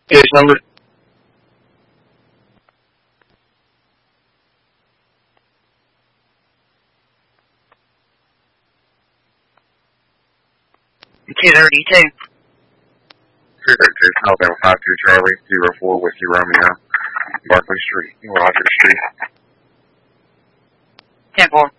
Case number? $232. 232, Alabama 52 Charlie, 04 Whiskey Romeo, Barclay Street, Rogers Street. 10-4.